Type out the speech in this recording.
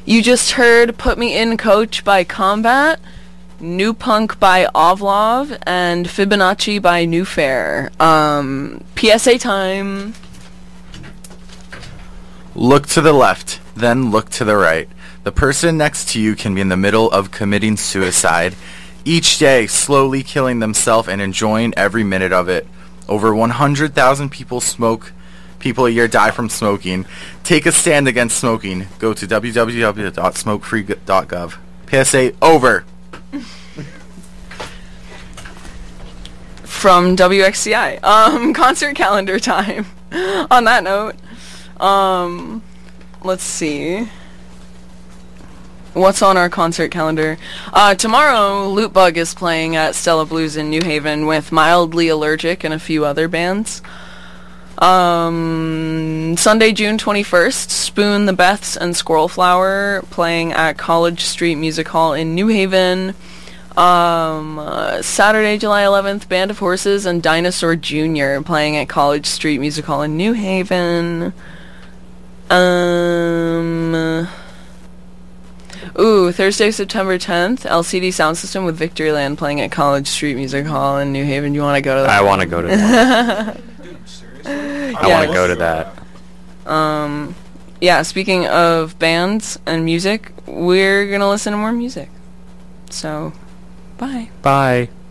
You just heard Put Me In Coach by Combat, New Punk by Ovlov, and Fibonacci by New Fair. PSA time. Look to the left, then look to the right. The person next to you can be in the middle of committing suicide. Each day, slowly killing themselves and enjoying every minute of it. Over 100,000 people a year die from smoking. Take a stand against smoking. Go to www.smokefree.gov. PSA over. From WXCI. Concert calendar time. On that note, let's see. What's on our concert calendar? Tomorrow, Lootbug is playing at Stella Blues in New Haven with Mildly Allergic and a few other bands. Sunday, June 21st, Spoon, the Beths, and Squirrelflower playing at College Street Music Hall in New Haven. Saturday, July 11th, Band of Horses and Dinosaur Jr. playing at College Street Music Hall in New Haven. Thursday, September 10th, LCD Sound System with Victoryland playing at College Street Music Hall in New Haven. Do you want to go to that? I want to go to that. I want to go to that. Speaking of bands and music, we're going to listen to more music. So, bye. Bye.